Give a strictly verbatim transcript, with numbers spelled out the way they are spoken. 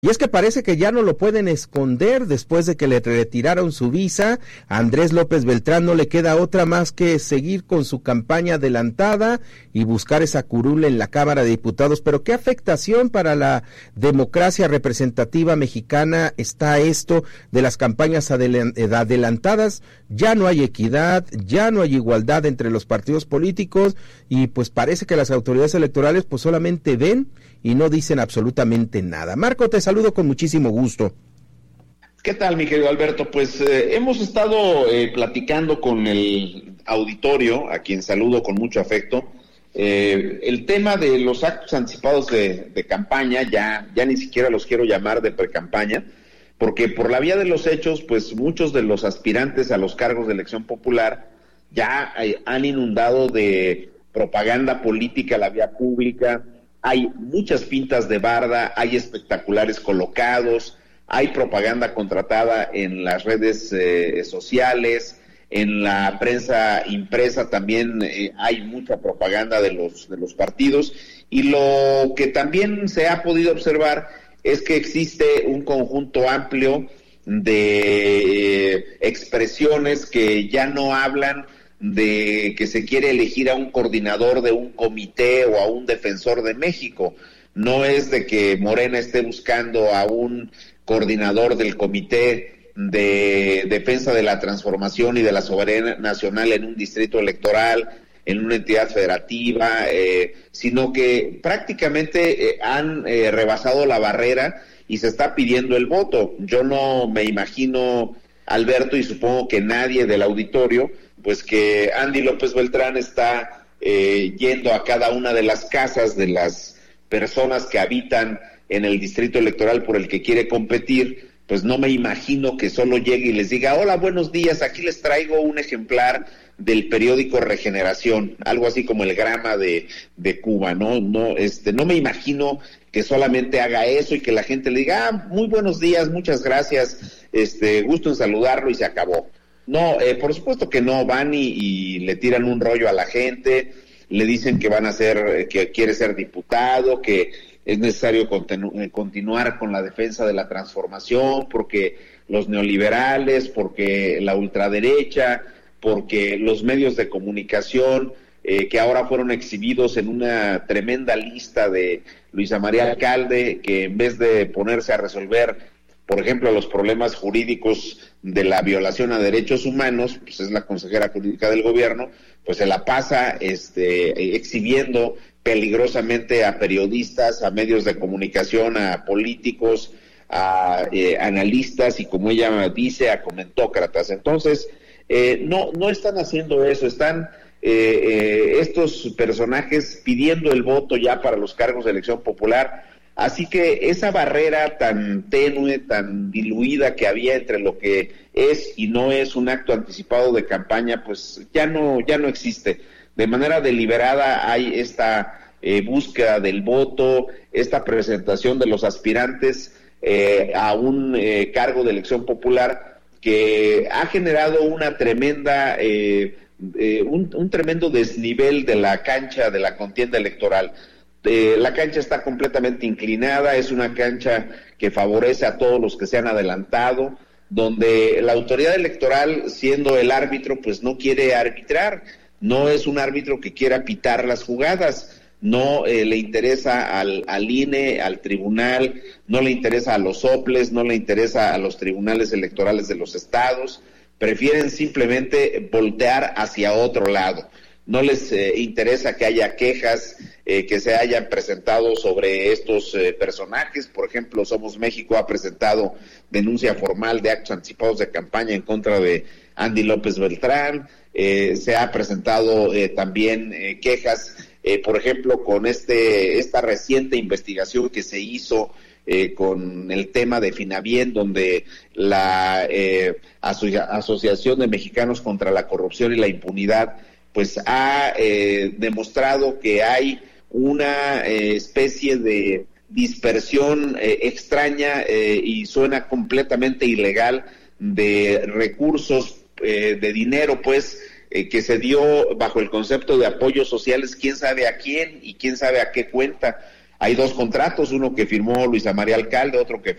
Y es que parece que ya no lo pueden esconder después de que le retiraron su visa. A Andrés López Beltrán no le queda otra más que seguir con su campaña adelantada y buscar esa curul en la Cámara de Diputados. Pero ¿qué afectación para la democracia representativa mexicana está esto de las campañas adelantadas? Ya no hay equidad, ya no hay igualdad entre los partidos políticos y pues parece que las autoridades electorales pues solamente ven y no dicen absolutamente nada. Marco, te saludo con muchísimo gusto. ¿Qué tal, mi querido Alberto? Pues eh, hemos estado eh, platicando con el auditorio, a quien saludo con mucho afecto, eh, el tema de los actos anticipados de, de campaña, ya, ya ni siquiera los quiero llamar de precampaña, porque por la vía de los hechos, pues muchos de los aspirantes a los cargos de elección popular ya eh, han inundado de propaganda política la vía pública. Hay muchas pintas de barda, hay espectaculares colocados, hay propaganda contratada en las redes eh, sociales, en la prensa impresa también eh, hay mucha propaganda de los de los partidos, y lo que también se ha podido observar es que existe un conjunto amplio de eh, expresiones que ya no hablan de que se quiere elegir a un coordinador de un comité o a un defensor de México. No es de que Morena esté buscando a un coordinador del comité de defensa de la transformación y de la soberanía nacional en un distrito electoral, en una entidad federativa, eh, sino que prácticamente eh, han eh, rebasado la barrera y se está pidiendo el voto. Yo no me imagino, Alberto, y supongo que nadie del auditorio, pues que Andy López Beltrán está eh, yendo a cada una de las casas de las personas que habitan en el distrito electoral por el que quiere competir. Pues no me imagino que solo llegue y les diga: hola, buenos días, aquí les traigo un ejemplar del periódico Regeneración, algo así como el Grama de, de Cuba, ¿no? No, este, no me imagino que solamente haga eso y que la gente le diga: ah, muy buenos días, muchas gracias, este, gusto en saludarlo, y se acabó. No, eh, por supuesto que no, van y, y le tiran un rollo a la gente, le dicen que van a ser, que quiere ser diputado, que es necesario continu- continuar con la defensa de la transformación, porque los neoliberales, porque la ultraderecha, porque los medios de comunicación, eh, que ahora fueron exhibidos en una tremenda lista de Luisa María Alcalde, que en vez de ponerse a resolver, por ejemplo, los problemas jurídicos de la violación a derechos humanos, pues es la consejera jurídica del gobierno, pues se la pasa este, exhibiendo peligrosamente a periodistas, a medios de comunicación, a políticos, a eh, analistas y, como ella dice, a comentócratas. Entonces, eh, no, no están haciendo eso, están eh, eh, estos personajes pidiendo el voto ya para los cargos de elección popular. Así que esa barrera tan tenue, tan diluida que había entre lo que es y no es un acto anticipado de campaña, pues ya no, ya no existe. De manera deliberada hay esta eh, búsqueda del voto, esta presentación de los aspirantes eh, a un eh, cargo de elección popular que ha generado una tremenda, eh, eh, un, un tremendo desnivel de la cancha de la contienda electoral. Eh, la cancha está completamente inclinada, es una cancha que favorece a todos los que se han adelantado, donde la autoridad electoral, siendo el árbitro, pues no quiere arbitrar, no es un árbitro que quiera pitar las jugadas, no eh, le interesa al, al I N E, al tribunal, no le interesa a los soples, no le interesa a los tribunales electorales de los estados, prefieren simplemente voltear hacia otro lado. No les eh, interesa que haya quejas eh, que se hayan presentado sobre estos eh, personajes. Por ejemplo, Somos México ha presentado denuncia formal de actos anticipados de campaña en contra de Andy López Beltrán. Eh, se ha presentado eh, también eh, quejas, eh, por ejemplo, con este esta reciente investigación que se hizo eh, con el tema de Finabien, donde la eh, aso- Asociación de Mexicanos contra la Corrupción y la Impunidad pues ha eh, demostrado que hay una eh, especie de dispersión eh, extraña eh, y suena completamente ilegal de recursos, eh, de dinero, pues, eh, que se dio bajo el concepto de apoyos sociales, quién sabe a quién y quién sabe a qué cuenta. Hay dos contratos, uno que firmó Luisa María Alcalde, otro que